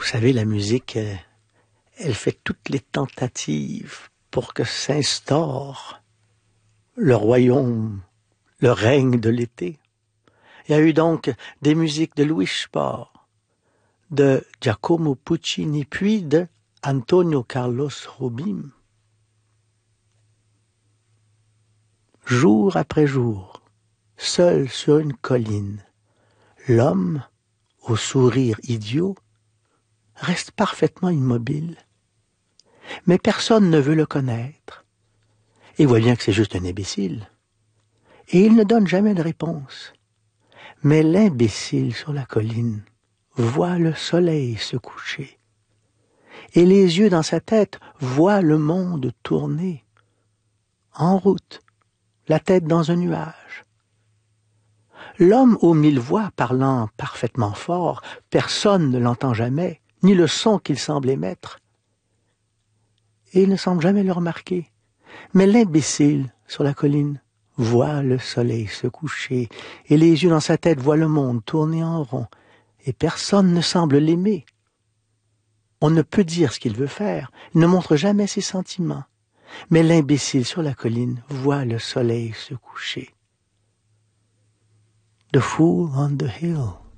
savez, la musique, elle fait toutes les tentatives pour que s'instaure le royaume, le règne de l'été. Il y a eu donc des musiques de Louis Spohr, de Giacomo Puccini, puis de Antonio Carlos Jobim. Jour après jour, seul sur une colline, l'homme, au sourire idiot, reste parfaitement immobile. Mais personne ne veut le connaître et voit bien que c'est juste un imbécile. Et il ne donne jamais de réponse. Mais l'imbécile sur la colline voit le soleil se coucher. Et les yeux dans sa tête voient le monde tourner. En route, la tête dans un nuage. L'homme aux 1000 voix parlant parfaitement fort, personne ne l'entend jamais, ni le son qu'il semble émettre. Et il ne semble jamais le remarquer. Mais l'imbécile sur la colline voit le soleil se coucher, et les yeux dans sa tête voient le monde tourner en rond, et personne ne semble l'aimer. On ne peut dire ce qu'il veut faire, il ne montre jamais ses sentiments, mais l'imbécile sur la colline voit le soleil se coucher. The fool on the hill